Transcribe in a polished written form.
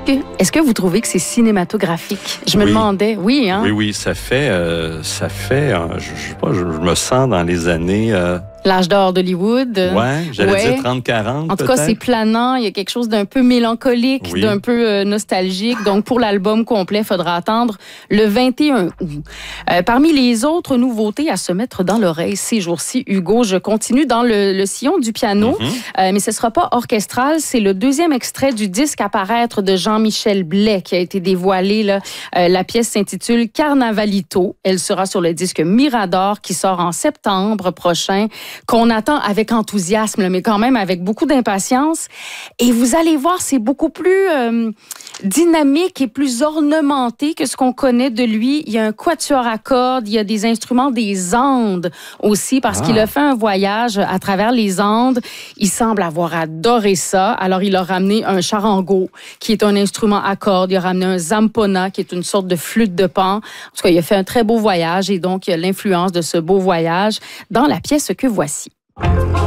Est-ce que vous trouvez que c'est cinématographique? Je me demandais, oui, hein? Oui, ça fait, je sais pas, je me sens dans les années... L'âge d'or d'Hollywood. Ouais, j'allais dire 30-40 En tout cas, c'est planant. Il y a quelque chose d'un peu mélancolique, d'un peu nostalgique. Donc, pour l'album complet, il faudra attendre le 21 août. Parmi les autres nouveautés à se mettre dans l'oreille ces jours-ci, Hugo, je continue dans le sillon du piano, mais ce ne sera pas orchestral. C'est le deuxième extrait du disque à paraître de Jean-Michel Blais qui a été dévoilé. Là. La pièce s'intitule Carnavalito. Elle sera sur le disque Mirador qui sort en septembre prochain, qu'on attend avec enthousiasme, mais quand même avec beaucoup d'impatience. Et vous allez voir, c'est beaucoup plus dynamique et plus ornementé que ce qu'on connaît de lui. Il y a un quatuor à cordes, il y a des instruments des Andes aussi, parce qu'il a fait un voyage à travers les Andes. Il semble avoir adoré ça. Alors, il a ramené un charango, qui est un instrument à cordes. Il a ramené un zampona, qui est une sorte de flûte de pan. En tout cas, il a fait un très beau voyage et donc, il y a l'influence de ce beau voyage dans la pièce que voici.